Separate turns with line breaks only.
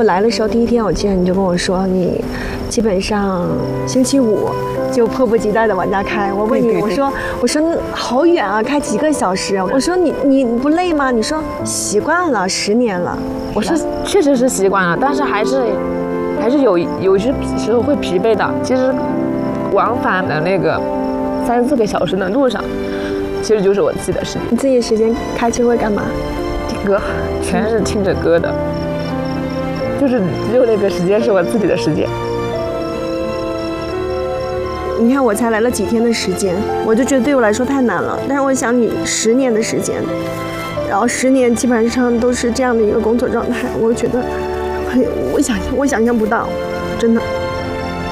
我来的时候第一天，我记得你就跟我说，你基本上星期五就迫不及待的往家开。我问你，我说好远啊，开几个小时。我说你不累吗？你说习惯了，10年了。
我是确实是习惯了，但是还是有些时候会疲惫的。其实往返的那个3、4个小时的路上，其实就是我自己的时间。
你自己的时间开车会干嘛？
听歌，全是听着歌的，就是只有那个时间是我自己的时间。
你看我才来了几天的时间，我就觉得对我来说太难了。但是我想你10年的时间，然后10年基本上都是这样的一个工作状态，我觉得我想象不到，真的。